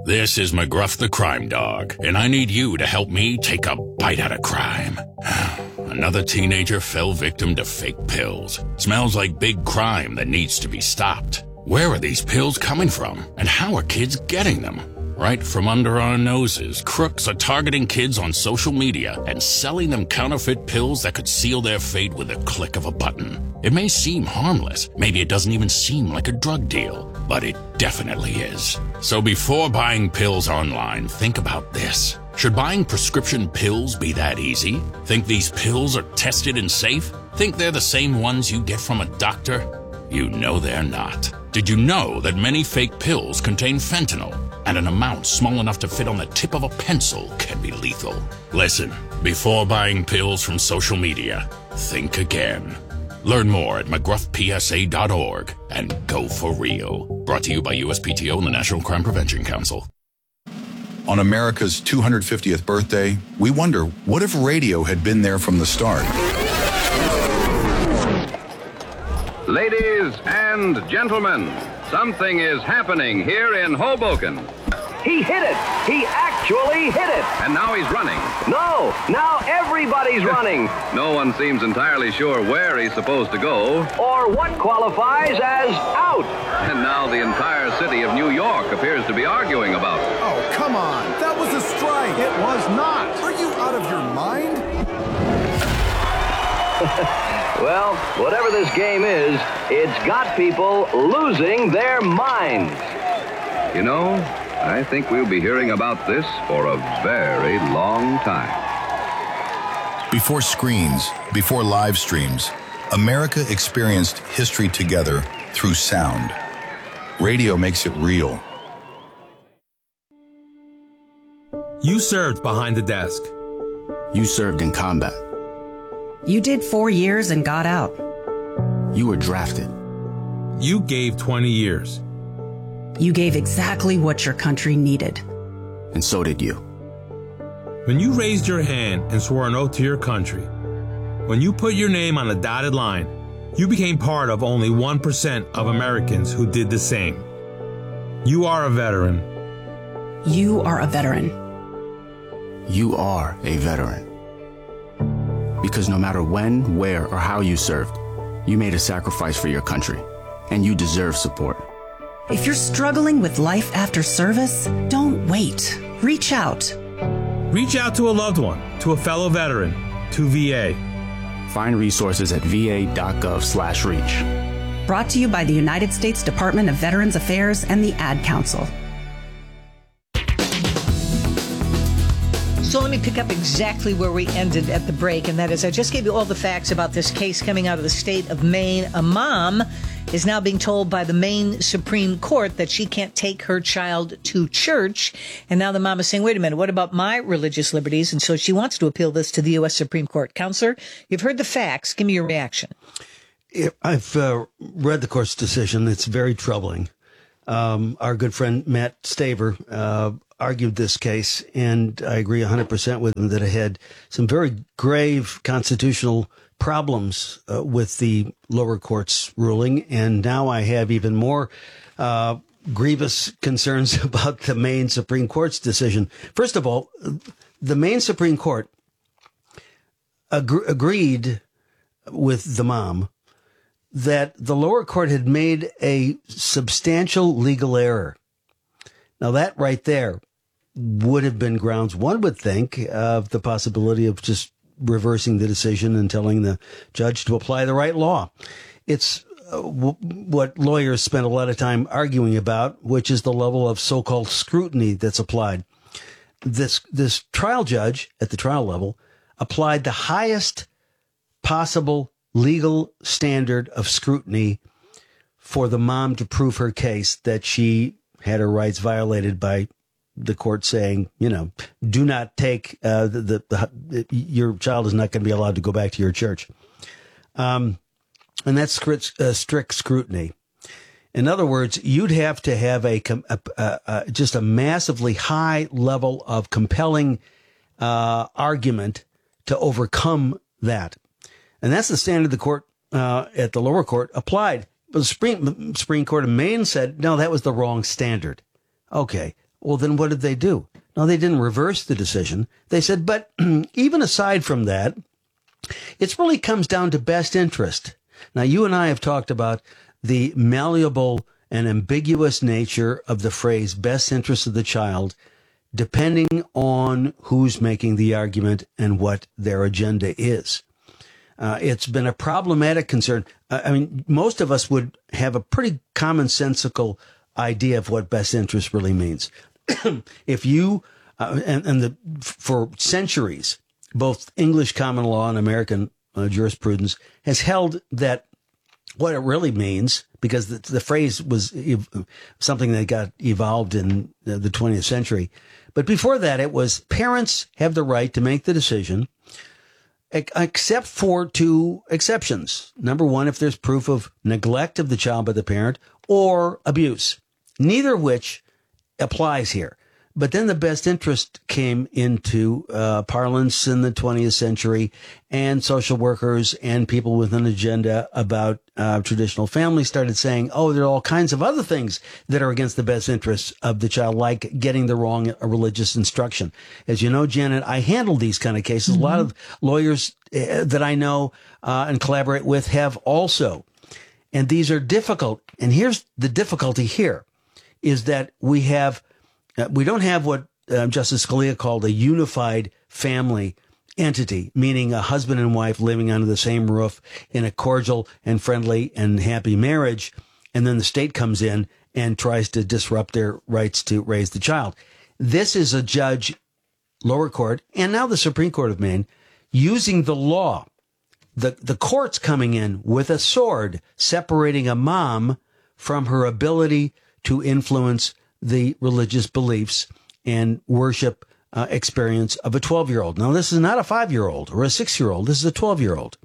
This is McGruff the Crime Dog, and I need you to help me take a bite out of crime. Another teenager fell victim to fake pills. Smells like big crime that needs to be stopped. Where are these pills coming from, and how are kids getting them? Right from under our noses, crooks are targeting kids on social media and selling them counterfeit pills that could seal their fate with a click of a button. It may seem harmless, maybe it doesn't even seem like a drug deal, but it definitely is. So before buying pills online, think about this. Should buying prescription pills be that easy? Think these pills are tested and safe? Think they're the same ones you get from a doctor? You know they're not. Did you know that many fake pills contain fentanyl? And an amount small enough to fit on the tip of a pencil can be lethal. Listen, before buying pills from social media, think again. Learn more at mcgruffpsa.org and go for real. Brought to you by USPTO and the National Crime Prevention Council. On America's 250th birthday, we wonder, what if radio had been there from the start? Ladies and gentlemen, something is happening here in Hoboken. He hit it. He actually hit it. And now he's running. No, now everybody's running. No one seems entirely sure where he's supposed to go. Or what qualifies as out. And now the entire city of New York appears to be arguing about it. Oh, come on. That was a strike. It was not. Are you out of your mind? Well, whatever this game is, it's got people losing their minds. You know, I think we'll be hearing about this for a very long time. Before screens, before live streams, America experienced history together through sound. Radio makes it real. You served behind the desk. You served in combat. You did 4 years and got out. You were drafted. You gave 20 years. You gave exactly what your country needed. And so did you. When you raised your hand and swore an oath to your country, when you put your name on a dotted line, you became part of only 1% of Americans who did the same. You are a veteran. You are a veteran. You are a veteran. Because no matter when, where, or how you served, you made a sacrifice for your country, and you deserve support. If you're struggling with life after service, don't wait. Reach out. Reach out to a loved one, to a fellow veteran, to VA. Find resources at va.gov/reach. Brought to you by the United States Department of Veterans Affairs and the Ad Council. So let me pick up exactly where we ended at the break, and that is I just gave you all the facts about this case coming out of the state of Maine. A mom is now being told by the Maine Supreme Court that she can't take her child to church. And now the mom is saying, wait a minute, what about my religious liberties? And so she wants to appeal this to the U.S. Supreme Court. Counselor, you've heard the facts. Give me your reaction. I've read the court's decision. It's very troubling. Our good friend Matt Staver argued this case, and I agree 100% with him that it had some very grave constitutional problems with the lower court's ruling. And now I have even more grievous concerns about the Maine Supreme Court's decision. First of all, the Maine Supreme Court agreed with the mom that the lower court had made a substantial legal error. Now, that right there would have been grounds, one would think, of the possibility of just reversing the decision and telling the judge to apply the right law. It's what lawyers spend a lot of time arguing about, which is the level of so-called scrutiny that's applied. This trial judge at the trial level applied the highest possible legal standard of scrutiny for the mom to prove her case that she had her rights violated by the court saying, you know, do not take your child is not going to be allowed to go back to your church. And that's strict scrutiny. In other words, you'd have to have just a massively high level of compelling argument to overcome that. And that's the standard the court at the lower court applied. But the Supreme Court of Maine said, no, that was the wrong standard. Okay. Well, then what did they do? No, they didn't reverse the decision. They said, but even aside from that, it really comes down to best interest. Now, you and I have talked about the malleable and ambiguous nature of the phrase best interest of the child, depending on who's making the argument and what their agenda is. It's been a problematic concern. I mean, most of us would have a pretty commonsensical idea of what best interest really means. If you, for centuries, both English common law and American jurisprudence has held that what it really means, because the phrase was something that got evolved in the 20th century. But before that, it was parents have the right to make the decision, except for two exceptions. Number one, if there's proof of neglect of the child by the parent or abuse, neither of which applies here. But then the best interest came into parlance in the 20th century, and social workers and people with an agenda about traditional families started saying, oh, there are all kinds of other things that are against the best interests of the child, like getting the wrong religious instruction. As you know, Janet, I handle these kind of cases. Mm-hmm. A lot of lawyers that I know and collaborate with have also. And these are difficult. And here's the difficulty here, is that we don't have what Justice Scalia called a unified family entity, meaning a husband and wife living under the same roof in a cordial and friendly and happy marriage, and then the state comes in and tries to disrupt their rights to raise the child. This is a judge, lower court, and now the Supreme Court of Maine, using the law, the courts coming in with a sword, separating a mom from her ability to influence the religious beliefs and worship experience of a 12-year-old. Now, this is not a 5-year-old or a 6-year-old. This is a 12-year-old.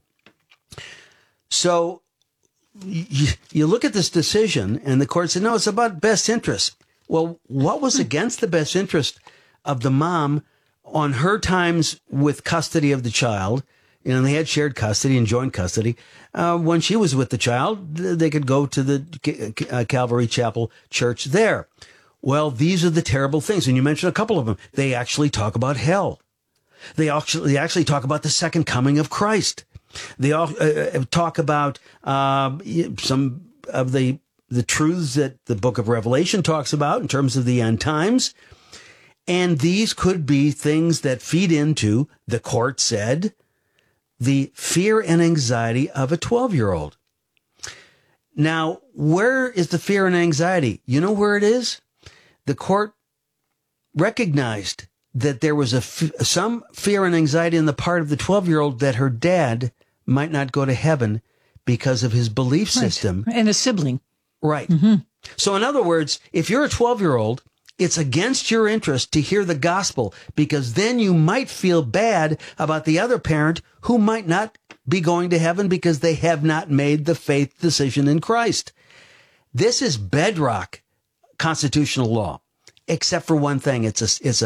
So you look at this decision, and the court said, no, it's about best interest. Well, what was against the best interest of the mom on her times with custody of the child? You know, they had shared custody and joint custody. When she was with the child, they could go to the Calvary Chapel Church there. Well, these are the terrible things. And you mentioned a couple of them. They actually talk about hell. They actually talk about the second coming of Christ. They all talk about some of the truths that the book of Revelation talks about in terms of the end times. And these could be things that feed into, the court said, the fear and anxiety of a 12-year-old. Now, where is the fear and anxiety? You know where it is? The court recognized that there was some fear and anxiety on the part of the 12-year-old that her dad might not go to heaven because of his belief system. Right. And a sibling. Right. Mm-hmm. So in other words, if you're a 12-year-old, it's against your interest to hear the gospel, because then you might feel bad about the other parent who might not be going to heaven because they have not made the faith decision in Christ. This is bedrock constitutional law, except for one thing. It's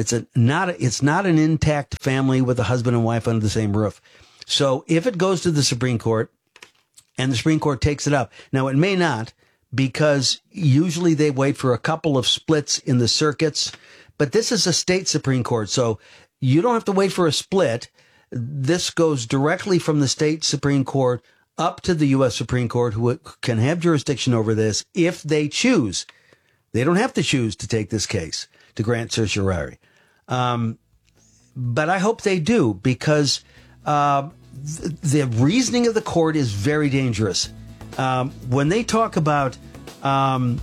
not an intact family with a husband and wife under the same roof. So if it goes to the Supreme Court and the Supreme Court takes it up, now it may not, because usually they wait for a couple of splits in the circuits, but this is a state Supreme Court, so you don't have to wait for a split. This goes directly from the state Supreme Court up to the U.S. Supreme Court, who can have jurisdiction over this if they choose. They don't have to choose to take this case to grant certiorari. But I hope they do, because the reasoning of the court is very dangerous. When they talk about the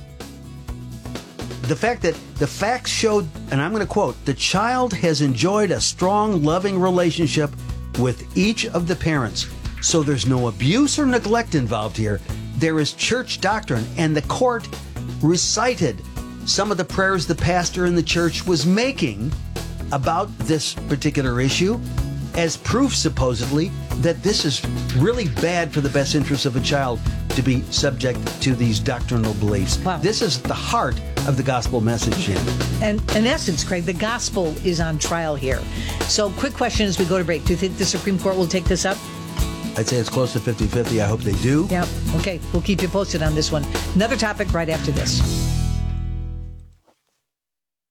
fact that the facts showed, and I'm going to quote, the child has enjoyed a strong, loving relationship with each of the parents. So there's no abuse or neglect involved here. There is church doctrine, and the court recited some of the prayers the pastor in the church was making about this particular issue as proof, supposedly, that this is really bad for the best interests of a child to be subject to these doctrinal beliefs. Wow. This is the heart of the gospel message, Jim. And in essence, Craig, the gospel is on trial here. So quick question as we go to break. Do you think the Supreme Court will take this up? I'd say it's close to 50-50. I hope they do. Yeah. Okay. We'll keep you posted on this one. Another topic right after this.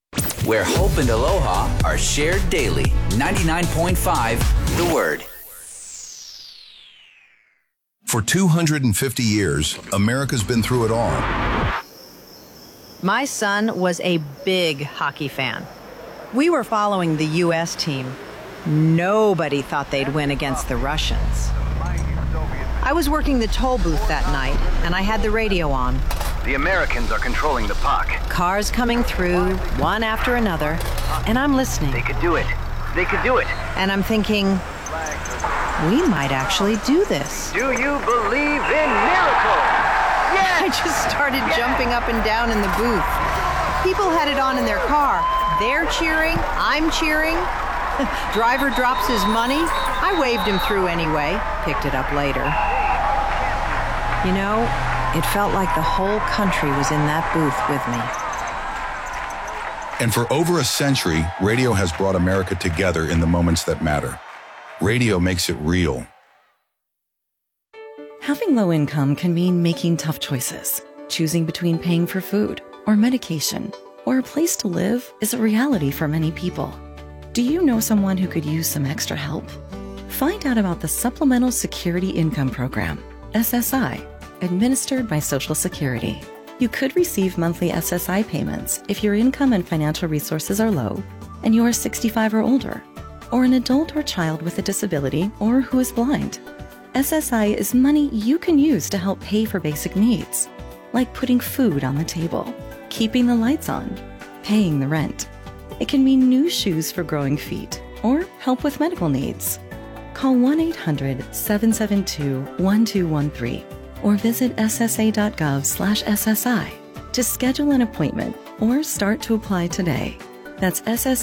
where hope and aloha are shared daily. 99.5 The Word. For 250 years, America's been through it all. My son was a big hockey fan. We were following the U.S. team. Nobody thought they'd win against the Russians. I was working the toll booth that night, and I had the radio on. The Americans are controlling the puck. Cars coming through, one after another, and I'm listening. They could do it. They could do it. And I'm thinking, we might actually do this. Do you believe in miracles? Yes! I just started jumping up and down in the booth. People had it on in their car. They're cheering, I'm cheering. Driver drops his money. I waved him through anyway, picked it up later. You know, it felt like the whole country was in that booth with me. And for over a century, radio has brought America together in the moments that matter. Radio makes it real. Having low income can mean making tough choices. Choosing between paying for food or medication or a place to live is a reality for many people. Do you know someone who could use some extra help? Find out about the Supplemental Security Income Program, SSI, administered by Social Security. You could receive monthly SSI payments if your income and financial resources are low and you are 65 or older, or an adult or child with a disability or who is blind. SSI is money you can use to help pay for basic needs, like putting food on the table, keeping the lights on, paying the rent. It can mean new shoes for growing feet or help with medical needs. Call 1-800-772-1213 or visit ssa.gov/SSI to schedule an appointment or start to apply today. That's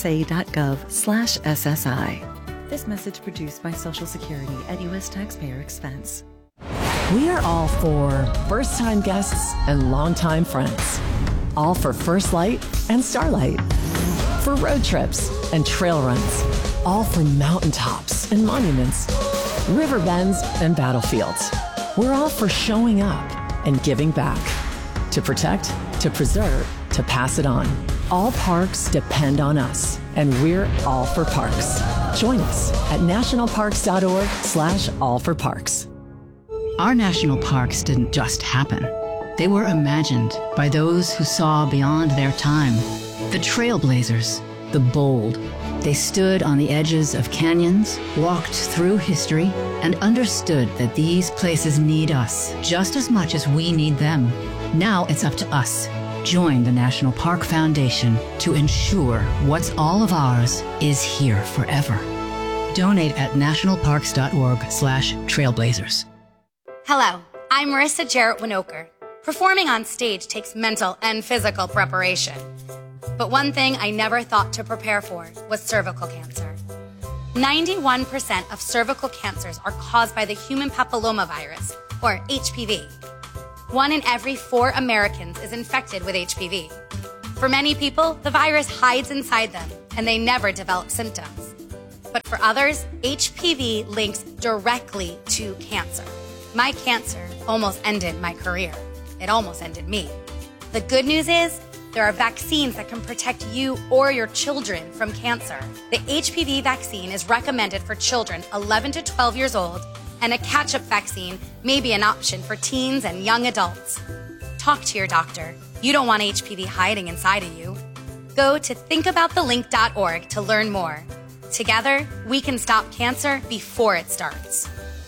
ssa.gov/SSI. This message produced by Social Security at U.S. taxpayer expense. We are all for first-time guests and longtime friends. All for First Light and Starlight. For road trips and trail runs. All for mountaintops and monuments. River bends and battlefields. We're all for showing up and giving back. To protect, to preserve, to pass it on. All parks depend on us, and we're all for parks. Join us at nationalparks.org/allforparks. Our national parks didn't just happen. They were imagined by those who saw beyond their time. The trailblazers, the bold. They stood on the edges of canyons, walked through history, and understood that these places need us just as much as we need them. Now it's up to us. Join the National Park Foundation to ensure what's all of ours is here forever. Donate at nationalparks.org/trailblazers. Hello, I'm Marissa Jarrett Winokur. Performing on stage takes mental and physical preparation. But one thing I never thought to prepare for was cervical cancer. 91% of cervical cancers are caused by the human papillomavirus, or HPV. 1 in every 4 Americans is infected with HPV. For many people, the virus hides inside them, and they never develop symptoms. But for others, HPV links directly to cancer. My cancer almost ended my career. It almost ended me. The good news is, there are vaccines that can protect you or your children from cancer. The HPV vaccine is recommended for children 11 to 12 years old, and a catch-up vaccine may be an option for teens and young adults. Talk to your doctor. You don't want HPV hiding inside of you. Go to thinkaboutthelink.org to learn more. Together, we can stop cancer before it starts.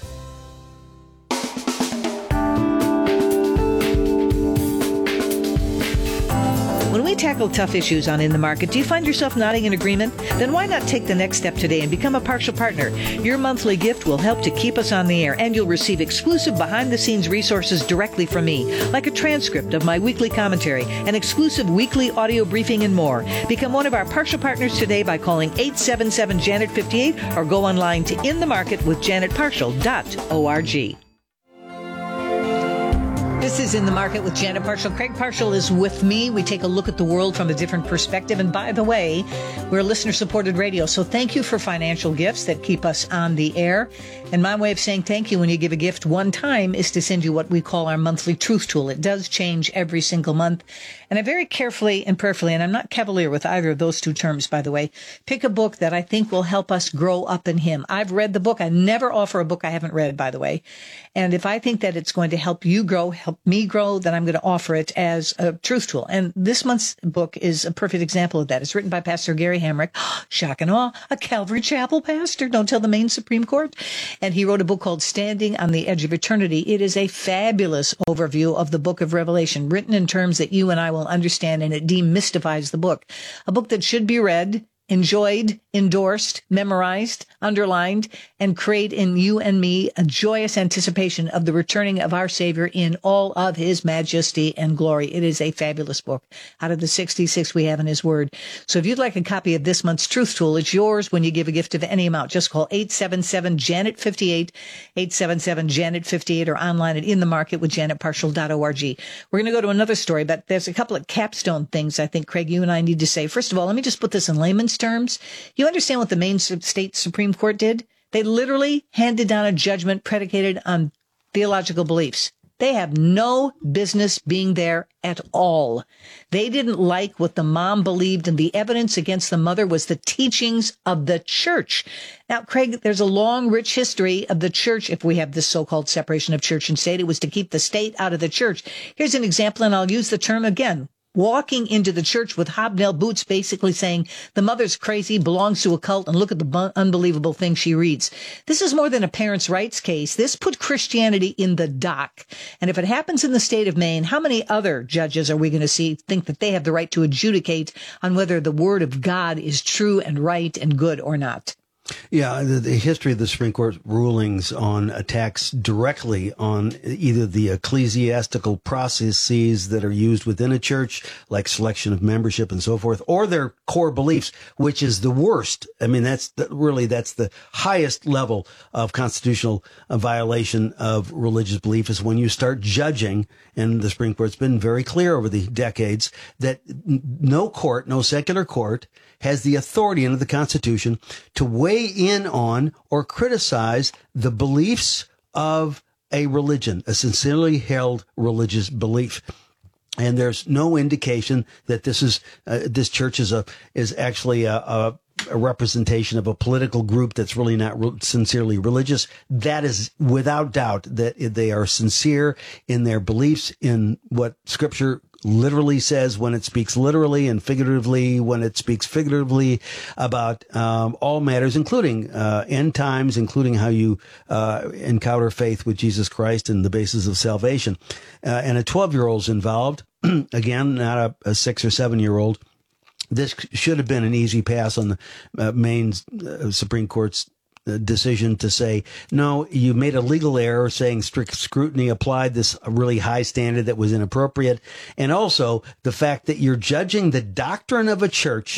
When we tackle tough issues on In the Market, do you find yourself nodding in agreement? Then why not take the next step today and become a partial partner? Your monthly gift will help to keep us on the air, and you'll receive exclusive behind-the-scenes resources directly from me, like a transcript of my weekly commentary, an exclusive weekly audio briefing, and more. Become one of our partial partners today by calling 877-JANET-58 or go online to inthemarketwithjanetpartial.org. Is This is In the Market with Janet Parshall. Craig Parshall is with me. We take a look at the world from a different perspective. And by the way, we're listener-supported radio, so thank you for financial gifts that keep us on the air. And my way of saying thank you when you give a gift one time is to send you what we call our monthly truth tool. It does change every single month. And I very carefully and prayerfully, and I'm not cavalier with either of those two terms, by the way, pick a book that I think will help us grow up in Him. I've read the book. I never offer a book I haven't read, by the way. And if I think that it's going to help you grow, help me grow, then I'm going to offer it as a truth tool. And this month's book is a perfect example of that. It's written by Pastor Gary Hamrick, shock and awe, a Calvary Chapel pastor, don't tell the Maine Supreme Court. And he wrote a book called Standing on the Edge of Eternity. It is a fabulous overview of the book of Revelation, written in terms that you and I will understand, and it demystifies the book. A book that should be read, enjoyed, endorsed, memorized, underlined, and create in you and me a joyous anticipation of the returning of our Savior in all of His majesty and glory. It is a fabulous book out of the 66 we have in His Word. So if you'd like a copy of this month's Truth Tool, it's yours when you give a gift of any amount. Just call 877-JANET-58, 877-JANET-58, or online at inthemarketwithjanetparshall.org. We're going to go to another story, but there's a couple of capstone things I think, Craig, you and I need to say. First of all, let me just put this in layman's terms. You understand what the Maine State Supreme Court did? They literally handed down a judgment predicated on theological beliefs. They have no business being there at all. They didn't like what the mom believed, and the evidence against the mother was the teachings of the church. Now, Craig, there's a long, rich history of the church. If we have this so-called separation of church and state, it was to keep the state out of the church. Here's an example, and I'll use the term again. Walking into the church with hobnail boots, basically saying the mother's crazy, belongs to a cult, and look at the unbelievable thing she reads. This is more than a parents' rights case. This put Christianity in the dock. And if it happens in the state of Maine, how many other judges are we going to see think that they have the right to adjudicate on whether the word of God is true and right and good or not? Yeah, the history of the Supreme Court rulings on attacks directly on either the ecclesiastical processes that are used within a church, like selection of membership and so forth, or their core beliefs, which is the worst. I mean, that's the highest level of constitutional violation of religious belief, is when you start judging, and the Supreme Court's been very clear over the decades that no court, no secular court, has the authority under the Constitution to weigh in on or criticize the beliefs of a religion, a sincerely held religious belief. And there's no indication that this church is actually a representation of a political group that's really not sincerely religious. That is without doubt that they are sincere in their beliefs in what Scripture literally says when it speaks literally, and figuratively when it speaks figuratively, about all matters, including end times, including how you encounter faith with Jesus Christ and the basis of salvation. And a 12-year-old's involved, again, not a 6 or 7-year-old. This should have been an easy pass on the Maine Supreme Court's decision to say, no, you made a legal error, saying strict scrutiny applied this really high standard that was inappropriate. And also the fact that you're judging the doctrine of a church,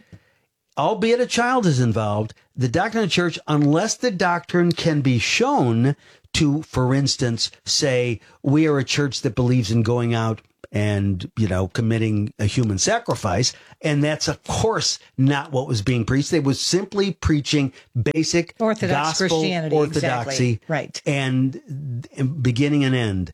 albeit a child is involved, the doctrine of the church, unless the doctrine can be shown to, for instance, say, we are a church that believes in going out and, committing a human sacrifice. And that's, of course, not what was being preached. They was simply preaching basic Orthodox gospel Christianity, orthodoxy, exactly. Right. And beginning and end,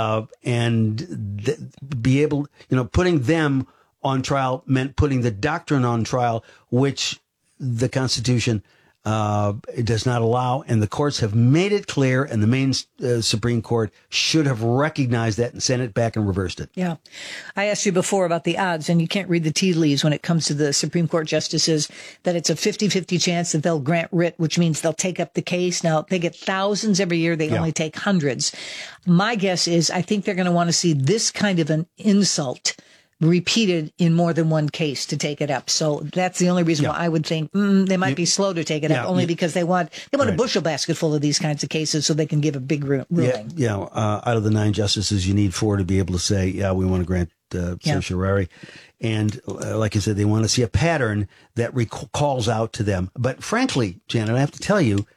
be able, putting them on trial meant putting the doctrine on trial, which the Constitution it does not allow, and the courts have made it clear, and the Maine Supreme Court should have recognized that and sent it back and reversed it. Yeah. I asked you before about the odds, and you can't read the tea leaves when it comes to the Supreme Court justices, that it's a 50-50 chance that they'll grant writ, which means they'll take up the case. Now, they get thousands every year. They only take hundreds. My guess is I think they're going to want to see this kind of an insult repeated in more than one case to take it up. So that's the only reason why I would think they might be slow to take it up, only because they want a bushel basket full of these kinds of cases so they can give a big ruling. Out of the 9 justices, you need 4 to be able to say, we want to grant certiorari. And like I said, they want to see a pattern that calls out to them. But frankly, Janet, I have to tell you,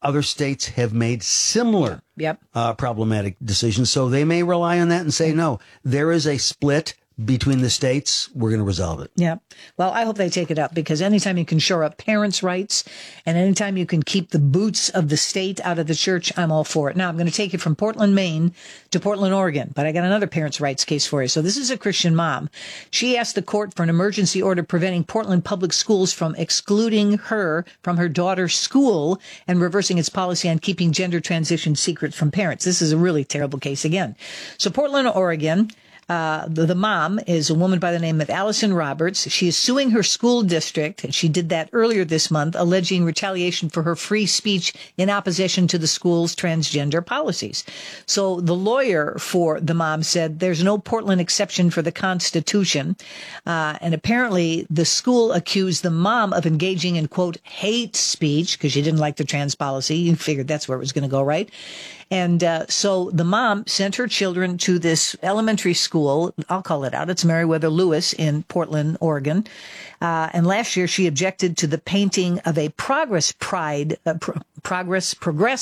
other states have made similar problematic decisions. So they may rely on that and say, no, there is a split between the states. We're going to resolve it. Yeah. Well, I hope they take it up, because anytime you can shore up parents' rights and anytime you can keep the boots of the state out of the church, I'm all for it. Now, I'm going to take it from Portland, Maine to Portland, Oregon, but I got another parents' rights case for you. So this is a Christian mom. She asked the court for an emergency order preventing Portland public schools from excluding her from her daughter's school and reversing its policy on keeping gender transition secret from parents. This is a really terrible case again. So Portland, Oregon, the mom is a woman by the name of Allison Roberts. She is suing her school district, and she did that earlier this month, alleging retaliation for her free speech in opposition to the school's transgender policies. So the lawyer for the mom said there's no Portland exception for the Constitution. And apparently the school accused the mom of engaging in, quote, hate speech because she didn't like the trans policy. You figured that's where it was going to go, right? And so the mom sent her children to this elementary school. I'll call it out. It's Meriwether Lewis in Portland, Oregon. And last year she objected to the painting of a Progress Pride, Progress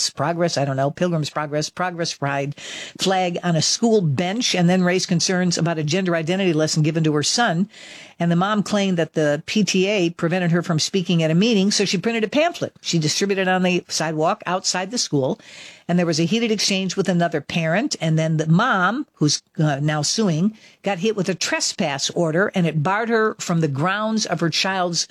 Pride flag on a school bench, and then raised concerns about a gender identity lesson given to her son. And the mom claimed that the PTA prevented her from speaking at a meeting, so she printed a pamphlet. She distributed it on the sidewalk outside the school. And there was a heated exchange with another parent. And then the mom, who's now suing, got hit with a trespass order, and it barred her from the grounds of her child's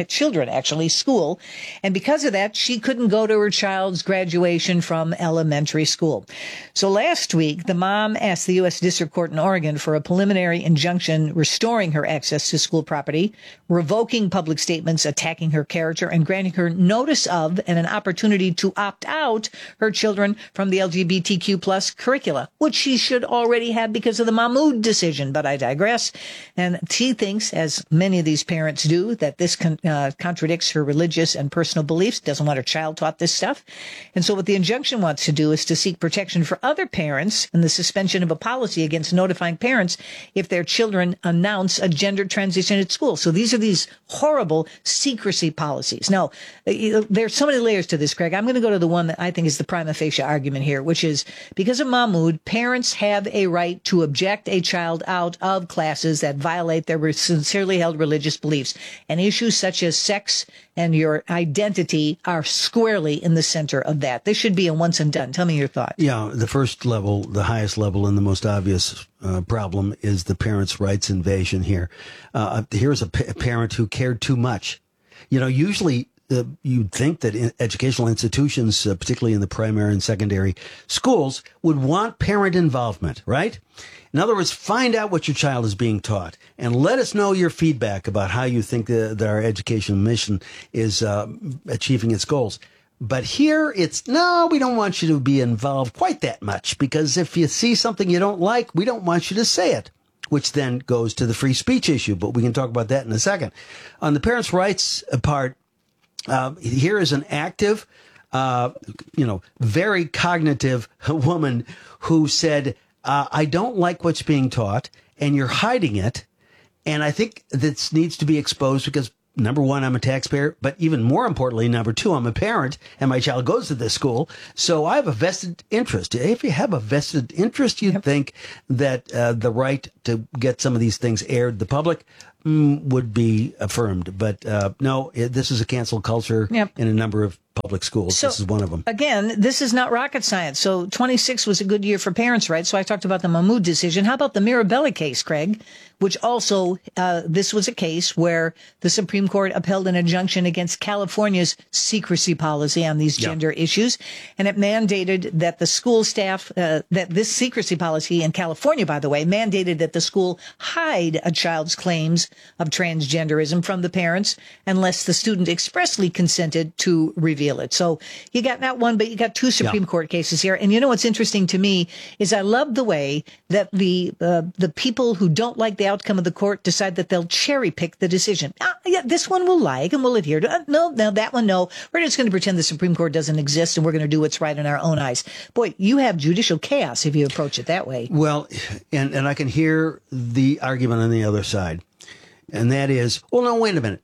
school. And because of that, she couldn't go to her child's graduation from elementary school. So last week, the mom asked the U.S. District Court in Oregon for a preliminary injunction restoring her access to school property, revoking public statements attacking her character, and granting her notice of and an opportunity to opt out her children from the LGBTQ plus curricula, which she should already have because of the Mahmoud decision. But I digress. And she thinks, as many of these parents do, that this contradicts her religious and personal beliefs, doesn't want her child taught this stuff. And so what the injunction wants to do is to seek protection for other parents and the suspension of a policy against notifying parents if their children announce a gender transition at school. So these are these horrible secrecy policies. Now, there's so many layers to this, Craig. I'm going to go to the one that I think is the prima facie argument here, which is because of Mahmoud, parents have a right to object a child out of classes that violate their sincerely held religious beliefs. And issues such as sex and your identity are squarely in the center of that. This should be a once and done. Tell me your thoughts. Yeah, the first level, the highest level, and the most obvious problem is the parents' rights invasion here. Here's a parent who cared too much. Usually you'd think that educational institutions, particularly in the primary and secondary schools, would want parent involvement, right? In other words, find out what your child is being taught and let us know your feedback about how you think that our education mission is achieving its goals. But here it's, no, we don't want you to be involved quite that much, because if you see something you don't like, we don't want you to say it, which then goes to the free speech issue. But we can talk about that in a second. On the parents' rights part, here is an active, very cognitive woman who said, I don't like what's being taught and you're hiding it. And I think this needs to be exposed because, number one, I'm a taxpayer, but even more importantly, number two, I'm a parent and my child goes to this school. So I have a vested interest. If you have a vested interest, you'd think that the right to get some of these things aired to the public would be affirmed. But no, this is a cancel culture in a number of public schools. So, this is one of them. Again, this is not rocket science. So 26 was a good year for parents' rights. So I talked about the Mahmoud decision. How about the Mirabelli case, Craig? Which also, this was a case where the Supreme Court upheld an injunction against California's secrecy policy on these gender issues. And it mandated that the school staff, that this secrecy policy in California, by the way, mandated that the school hide a child's claims of transgenderism from the parents unless the student expressly consented to reveal it. So you got not one, but you got two Supreme Court cases here. And you know what's interesting to me is I love the way that the people who don't like the outcome of the court decide that they'll cherry pick the decision. This one we'll like and we'll adhere to. No, that one, no. We're just going to pretend the Supreme Court doesn't exist and we're going to do what's right in our own eyes. Boy, you have judicial chaos if you approach it that way. Well, and I can hear the argument on the other side. And that is, well, no, wait a minute.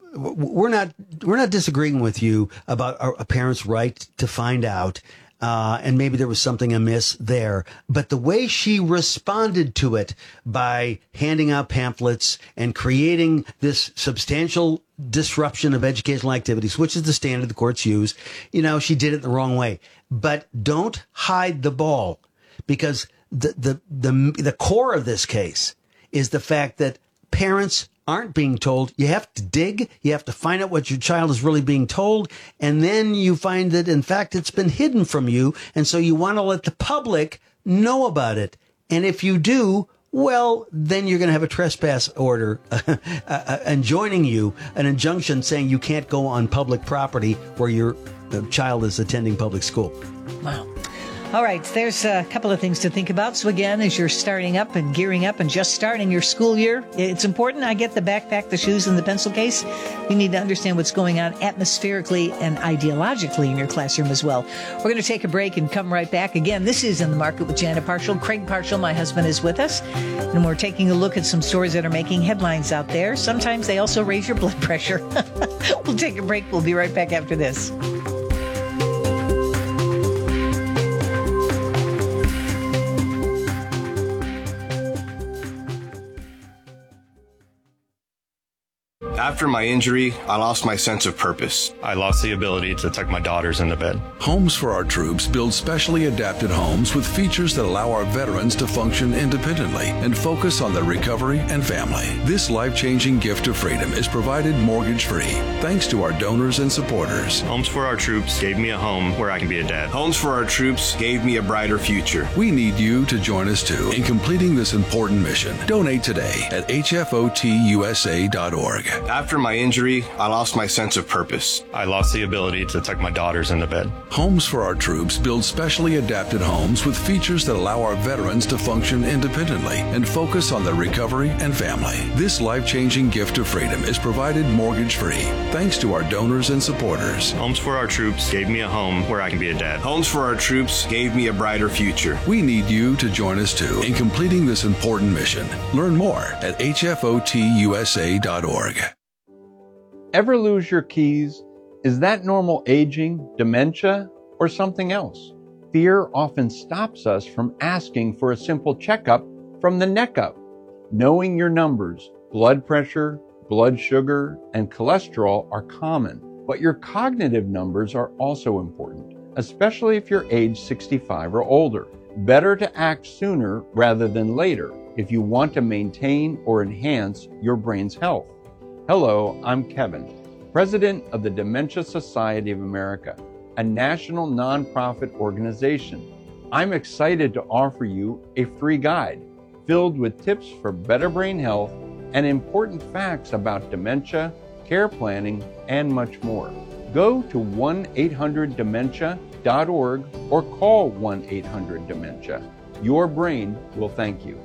we're not disagreeing with you about a parent's right to find out, and maybe there was something amiss there. But the way she responded to it by handing out pamphlets and creating this substantial disruption of educational activities, which is the standard the courts use, she did it the wrong way. But don't hide the ball, because the core of this case is the fact that parents aren't being told. You have to dig. You have to find out what your child is really being told. And then you find that, in fact, it's been hidden from you. And so you want to let the public know about it. And if you do, well, then you're going to have a trespass order enjoining you, an injunction saying you can't go on public property where your child is attending public school. Wow. All right, there's a couple of things to think about. So again, as you're starting up and gearing up and just starting your school year, it's important. I get the backpack, the shoes, and the pencil case. You need to understand what's going on atmospherically and ideologically in your classroom as well. We're going to take a break and come right back. Again, this is In the Market with Janet Parshall. Craig Parshall, my husband, is with us. And we're taking a look at some stories that are making headlines out there. Sometimes they also raise your blood pressure. We'll take a break. We'll be right back after this. After my injury, I lost my sense of purpose. I lost the ability to tuck my daughters into bed. Homes for Our Troops builds specially adapted homes with features that allow our veterans to function independently and focus on their recovery and family. This life-changing gift of freedom is provided mortgage-free thanks to our donors and supporters. Homes for Our Troops gave me a home where I can be a dad. Homes for Our Troops gave me a brighter future. We need you to join us too in completing this important mission. Donate today at hfotusa.org. After my injury, I lost my sense of purpose. I lost the ability to tuck my daughters into bed. Homes for Our Troops builds specially adapted homes with features that allow our veterans to function independently and focus on their recovery and family. This life-changing gift of freedom is provided mortgage-free thanks to our donors and supporters. Homes for Our Troops gave me a home where I can be a dad. Homes for Our Troops gave me a brighter future. We need you to join us too in completing this important mission. Learn more at hfotusa.org. Ever lose your keys? Is that normal aging, dementia, or something else? Fear often stops us from asking for a simple checkup from the neck up. Knowing your numbers, blood pressure, blood sugar, and cholesterol are common, but your cognitive numbers are also important, especially if you're age 65 or older. Better to act sooner rather than later if you want to maintain or enhance your brain's health. Hello, I'm Kevin, President of the Dementia Society of America, a national nonprofit organization. I'm excited to offer you a free guide filled with tips for better brain health and important facts about dementia, care planning, and much more. Go to 1-800-DEMENTIA.org or call 1-800-DEMENTIA. Your brain will thank you.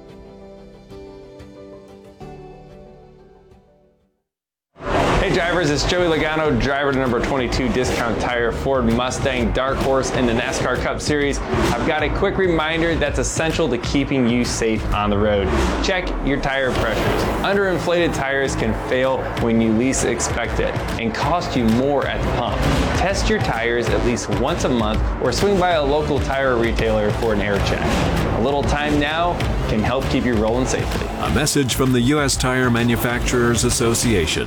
Hey drivers, it's Joey Logano, driver to number 22 Discount Tire Ford Mustang Dark Horse in the NASCAR Cup Series. I've got a quick reminder that's essential to keeping you safe on the road. Check your tire pressures. Underinflated tires can fail when you least expect it and cost you more at the pump. Test your tires at least once a month or swing by a local tire retailer for an air check. A little time now can help keep you rolling safely. A message from the U.S. Tire Manufacturers Association.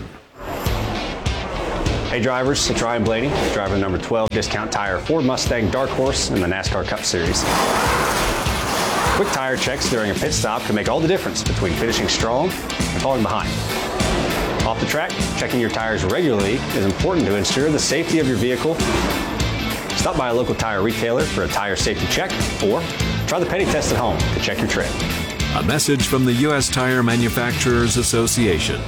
Hey drivers, it's Ryan Blaney, driver number 12 Discount Tire Ford Mustang Dark Horse in the NASCAR Cup Series. Quick tire checks during a pit stop can make all the difference between finishing strong and falling behind. Off the track, checking your tires regularly is important to ensure the safety of your vehicle. Stop by a local tire retailer for a tire safety check or try the Penny Test at home to check your tread. A message from the U.S. Tire Manufacturers Association.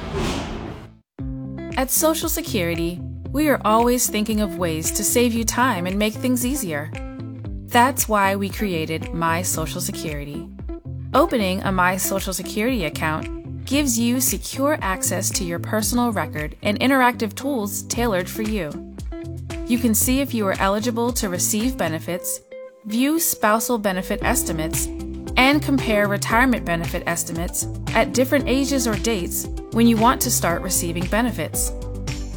At Social Security, we are always thinking of ways to save you time and make things easier. That's why we created My Social Security. Opening a My Social Security account gives you secure access to your personal record and interactive tools tailored for you. You can see if you are eligible to receive benefits, view spousal benefit estimates, and compare retirement benefit estimates at different ages or dates when you want to start receiving benefits.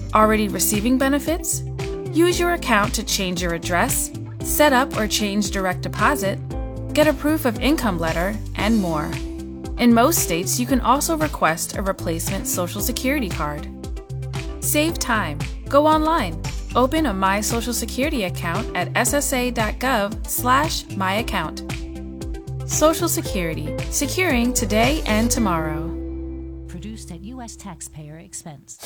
Already receiving benefits? Use your account to change your address, set up or change direct deposit, get a proof of income letter, and more. In most states, you can also request a replacement Social Security card. Save time. Go online. Open a My Social Security account at ssa.gov/myaccount. Social Security, securing today and tomorrow. Produced at U.S. taxpayer expense.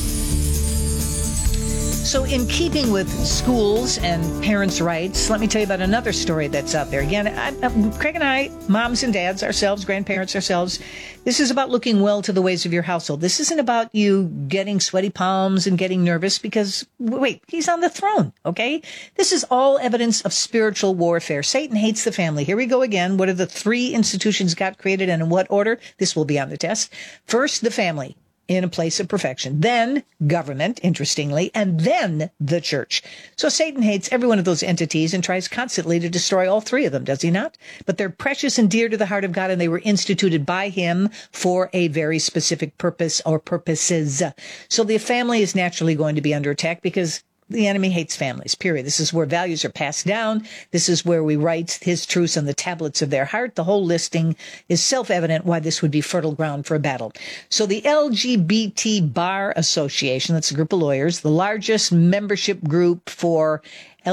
So in keeping with schools and parents' rights, let me tell you about another story that's out there. Again, Craig and I, moms and dads ourselves, grandparents ourselves, this is about looking well to the ways of your household. This isn't about you getting sweaty palms and getting nervous because, wait, he's on the throne, okay? This is all evidence of spiritual warfare. Satan hates the family. Here we go again. What are the three institutions God created and in what order? This will be on the test. First, the family, in a place of perfection, then government, interestingly, and then the church. So Satan hates every one of those entities and tries constantly to destroy all three of them, does he not? But they're precious and dear to the heart of God, and they were instituted by him for a very specific purpose or purposes. So the family is naturally going to be under attack because the enemy hates families, period. This is where values are passed down. This is where we write his truths on the tablets of their heart. The whole listing is self-evident why this would be fertile ground for a battle. So the LGBT Bar Association, that's a group of lawyers, the largest membership group for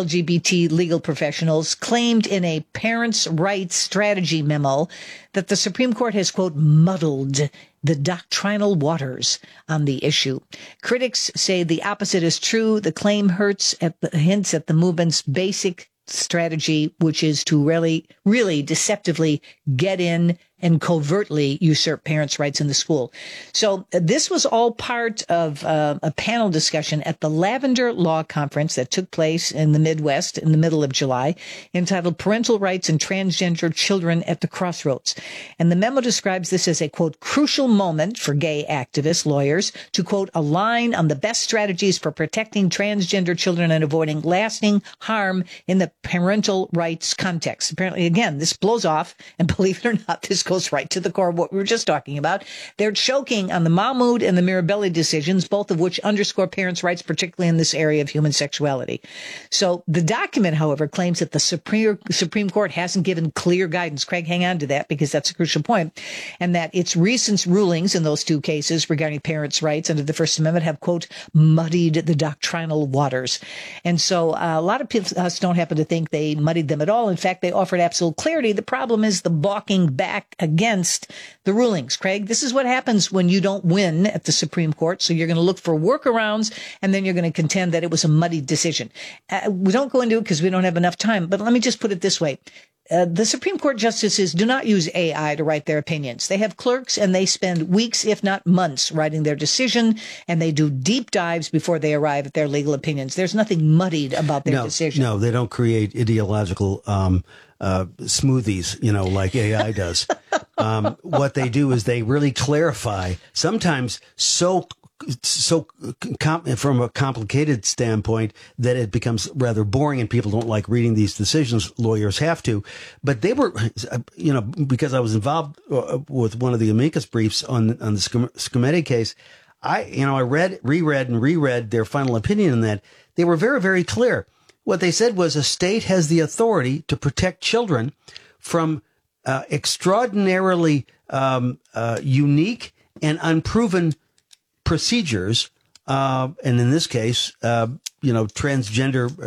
LGBT legal professionals, claimed in a parents' rights strategy memo that the Supreme Court has, quote, muddled the doctrinal waters on the issue. Critics say the opposite is true. The claim hints at the movement's basic strategy, which is to really deceptively get in and covertly usurp parents' rights in the school. So this was all part of a panel discussion at the Lavender Law Conference that took place in the Midwest in the middle of July, entitled Parental Rights and Transgender Children at the Crossroads. And the memo describes this as a, quote, crucial moment for gay activists, lawyers, to, quote, align on the best strategies for protecting transgender children and avoiding lasting harm in the parental rights context. Apparently, again, this blows off, and believe it or not, this goes right to the core of what we were just talking about. They're choking on the Mahmoud and the Mirabelli decisions, both of which underscore parents' rights, particularly in this area of human sexuality. So the document, however, claims that the Supreme Court hasn't given clear guidance. Craig, hang on to that because that's a crucial point. And that its recent rulings in those two cases regarding parents' rights under the First Amendment have, quote, muddied the doctrinal waters. And so a lot of us don't happen to think they muddied them at all. In fact, they offered absolute clarity. The problem is the balking back against the rulings. Craig, this is what happens when you don't win at the Supreme Court. So you're going to look for workarounds, and then you're going to contend that it was a muddied decision. We don't go into it because we don't have enough time, but let me just put it this way. The Supreme Court justices do not use AI to write their opinions. They have clerks, and they spend weeks, if not months, writing their decision, and they do deep dives before they arrive at their legal opinions. There's nothing muddied about their decision. No, they don't create ideological smoothies, like AI does. What they do is they really clarify, sometimes from a complicated standpoint that it becomes rather boring and people don't like reading these decisions. Lawyers have to, but they were, because I was involved with one of the amicus briefs on the Scometti case. I reread their final opinion in that. They were very, very clear. What they said was a state has the authority to protect children from extraordinarily unique and unproven procedures, and in this case, transgender